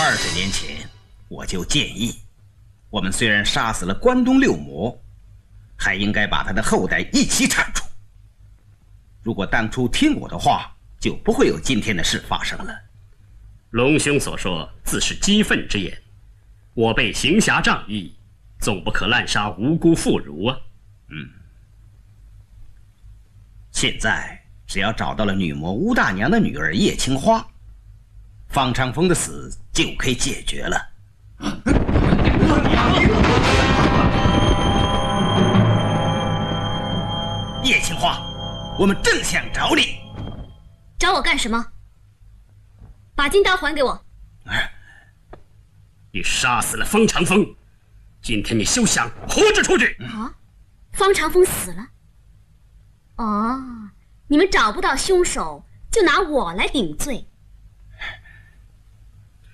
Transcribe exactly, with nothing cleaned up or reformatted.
二十年前，我就建议，我们虽然杀死了关东六魔，还应该把他的后代一起铲除。如果当初听我的话，就不会有今天的事发生了。 龙兄所说自是激愤之言，我辈行侠仗义，总不可滥杀无辜妇孺啊。 嗯。现在只要找到了女魔吴大娘的女儿叶青花，方长风的死就可以解决了。叶青花，我们正想找你。 找我干什么？把金刀还给我！ 你杀死了方长风，今天你休想活着出去！ 啊，方长风死了。哦，你们找不到凶手，就拿我来顶罪。